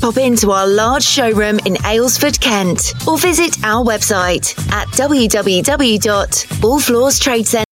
pop into our large showroom in Aylesford, Kent, or visit our website at www.allfloorstradecentre.co.uk.